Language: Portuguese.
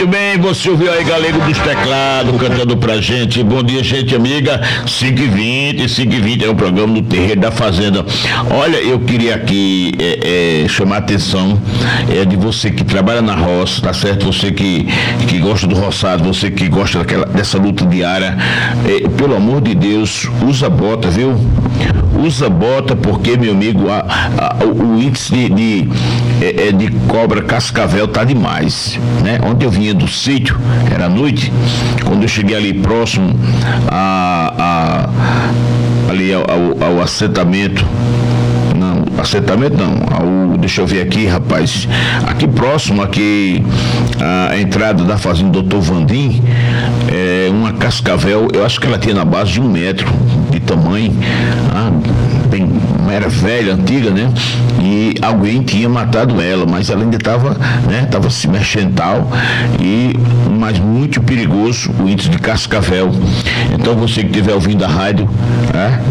Muito bem, você ouviu aí Galego dos Teclados cantando pra gente. Bom dia, gente amiga. 5h20 é o programa do Terreiro da Fazenda. Olha, eu queria aqui chamar a atenção de você que trabalha na roça, tá certo? Você que gosta do roçado, você que gosta dessa luta diária. Pelo amor de Deus, usa bota, viu? Usa bota, porque, meu amigo, o índice de cobra cascavel tá demais, né? Ontem eu vinha do sítio, era noite, quando eu cheguei ali próximo ali ao assentamento, deixa eu ver aqui, rapaz, aqui próximo, aqui a entrada da fazenda Dr. Vandim, uma cascavel, eu acho que ela tinha na base de 1 metro de tamanho, era velha, antiga, né? E alguém tinha matado ela, mas ela ainda estava, né? Estava se mexendo tal, mas muito perigoso o índice de cascavel. Então você que estiver ouvindo a rádio,